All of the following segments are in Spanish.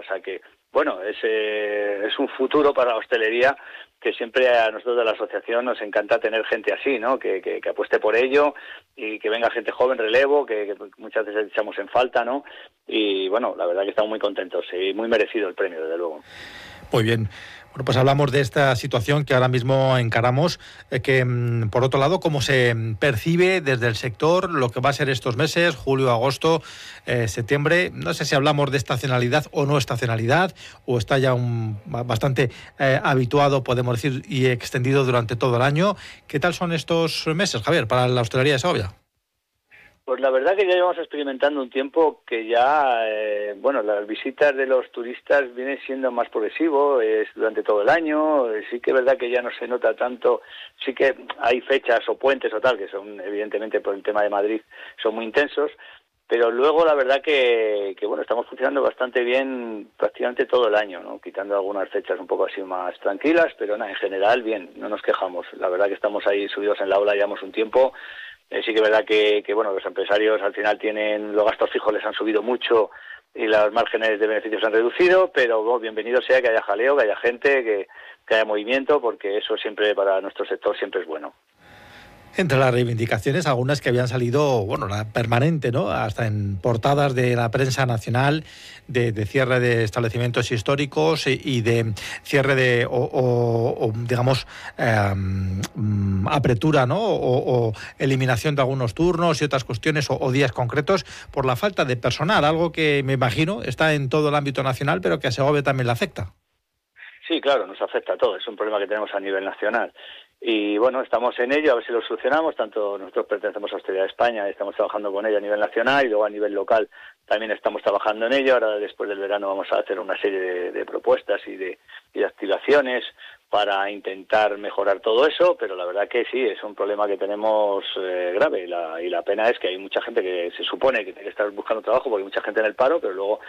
sea que, bueno, es un futuro para la hostelería que siempre a nosotros de la asociación nos encanta tener gente así, ¿no? Que apueste por ello y que venga gente joven, relevo, que muchas veces echamos en falta, ¿no? Y bueno, la verdad que estamos muy contentos y muy merecido el premio, desde luego. Muy bien. Bueno, pues hablamos de esta situación que ahora mismo encaramos, que por otro lado, ¿cómo se percibe desde el sector lo que va a ser estos meses, julio, agosto, septiembre? No sé si hablamos de estacionalidad o no estacionalidad, o está ya bastante habituado, podemos decir, y extendido durante todo el año. ¿Qué tal son estos meses, Javier, para la hostelería de Segovia? Pues la verdad que ya llevamos experimentando un tiempo que ya, las visitas de los turistas vienen siendo más progresivo, es durante todo el año, sí que es verdad que ya no se nota tanto, sí que hay fechas o puentes o tal, que son evidentemente por el tema de Madrid, son muy intensos, pero luego la verdad que estamos funcionando bastante bien prácticamente todo el año, ¿no? Quitando algunas fechas un poco así más tranquilas, pero en general bien, no nos quejamos, la verdad que estamos ahí subidos en la ola, llevamos un tiempo. Sí que es verdad que los empresarios al final tienen, los gastos fijos les han subido mucho y los márgenes de beneficios han reducido, pero bienvenido sea que haya jaleo, que haya gente, que haya movimiento, porque eso siempre para nuestro sector siempre es bueno. Entre las reivindicaciones, algunas que habían salido, la permanente, ¿no? Hasta en portadas de la prensa nacional, de cierre de establecimientos históricos y de cierre de, digamos, apertura, ¿no? O eliminación de algunos turnos y otras cuestiones o días concretos por la falta de personal, algo que me imagino está en todo el ámbito nacional, pero que a Segovia también le afecta. Sí, claro, nos afecta a todo, es un problema que tenemos a nivel nacional. Y bueno, estamos en ello, a ver si lo solucionamos, tanto nosotros pertenecemos a Hostelería de España, estamos trabajando con ello a nivel nacional y luego a nivel local también estamos trabajando en ello. Ahora después del verano vamos a hacer una serie de propuestas y de activaciones para intentar mejorar todo eso, pero la verdad que sí, es un problema que tenemos grave y la pena es que hay mucha gente que se supone que tiene que estar buscando trabajo porque hay mucha gente en el paro, pero luego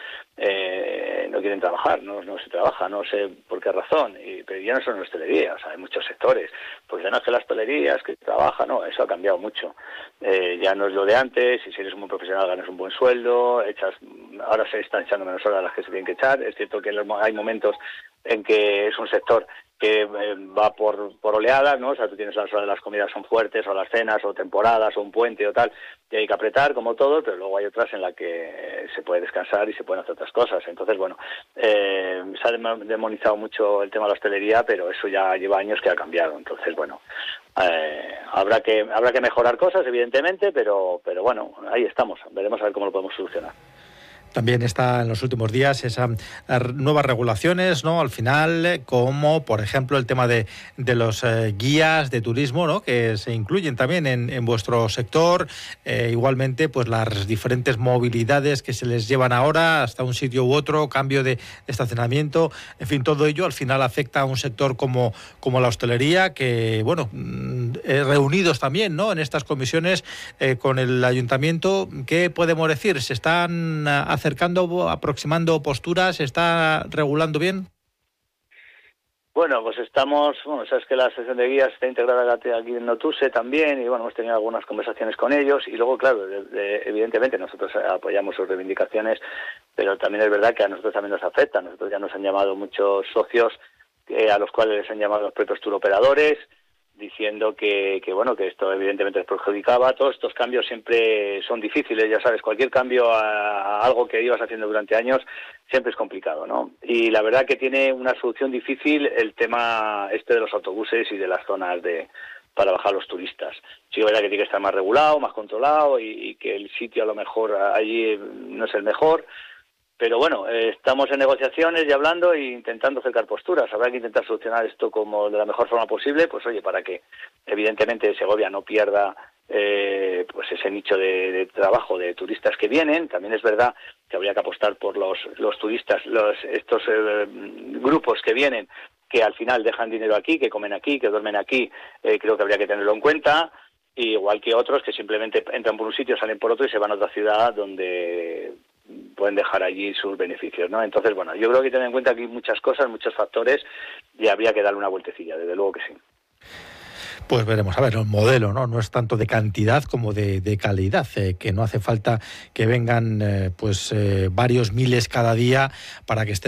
no quieren trabajar, no se trabaja, no sé por qué razón, pero ya no son en la hostelería, o sea, hay muchos sectores, pues ya no es que las hostelerías que trabajan, no, eso ha cambiado mucho, ya no es lo de antes, y si eres un buen profesional ganas un buen sueldo, ahora se están echando menos horas las que se tienen que echar, es cierto que hay momentos en que es un sector que va por oleadas, ¿no? O sea, tú tienes las horas de las comidas son fuertes, o las cenas, o temporadas, o un puente o tal, y hay que apretar, como todo, pero luego hay otras en las que se puede descansar y se pueden hacer otras cosas. Entonces, se ha demonizado mucho el tema de la hostelería, pero eso ya lleva años que ha cambiado. Entonces, habrá que mejorar cosas, evidentemente, pero ahí estamos. Veremos a ver cómo lo podemos solucionar. También está en los últimos días esas nuevas regulaciones, ¿no? Al final, como por ejemplo el tema de los guías de turismo, ¿no? Que se incluyen también en vuestro sector. Igualmente, pues las diferentes movilidades que se les llevan ahora hasta un sitio u otro, cambio de estacionamiento, en fin, todo ello al final afecta a un sector como la hostelería, que reunidos también, ¿no? En estas comisiones con el ayuntamiento, ¿qué podemos decir? ¿Se están acercando, aproximando posturas? ¿Se está regulando bien? Bueno, pues sabes que la asociación de guías está integrada aquí en Notuse también y hemos tenido algunas conversaciones con ellos y luego, claro, evidentemente nosotros apoyamos sus reivindicaciones, pero también es verdad que a nosotros también nos afecta. Nosotros ya nos han llamado muchos socios a los cuales les han llamado los propios turoperadores, diciendo que esto evidentemente les perjudicaba. Todos estos cambios siempre son difíciles, ya sabes, cualquier cambio a algo que ibas haciendo durante años siempre es complicado, ¿no? Y la verdad que tiene una solución difícil el tema de los autobuses y de las zonas para bajar los turistas. Sí, es verdad que tiene que estar más regulado, más controlado y que el sitio a lo mejor allí no es el mejor. Pero estamos en negociaciones y hablando e intentando acercar posturas. Habrá que intentar solucionar esto como de la mejor forma posible, para que evidentemente Segovia no pierda ese nicho de trabajo de turistas que vienen. También es verdad que habría que apostar por los turistas, estos grupos que vienen, que al final dejan dinero aquí, que comen aquí, que duermen aquí. Creo que habría que tenerlo en cuenta. Igual que otros que simplemente entran por un sitio, salen por otro y se van a otra ciudad donde pueden dejar allí sus beneficios, ¿no? Entonces, yo creo que hay que tener en cuenta aquí muchas cosas, muchos factores y habría que darle una vueltecilla, desde luego que sí. Pues veremos, a ver, el modelo no es tanto de cantidad como de calidad, que no hace falta que vengan varios miles cada día para que estén